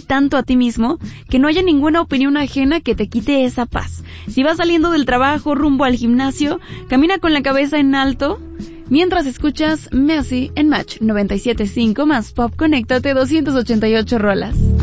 tanto a ti mismo que no haya ninguna opinión ajena que te quite esa paz. Si vas saliendo del trabajo rumbo al gimnasio, camina con la cabeza en alto mientras escuchas Messi en Match 97.5 más Pop. Conéctate 288 rolas.